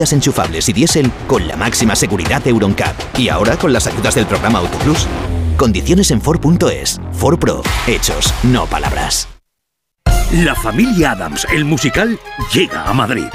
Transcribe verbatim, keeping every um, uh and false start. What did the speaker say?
enchufables y diésel con la máxima seguridad Euroncap. Y ahora con las ayudas del programa Autoplus. Condiciones en Ford punto es. Ford Pro. Hechos, no palabras. La familia Addams, el musical, llega a Madrid.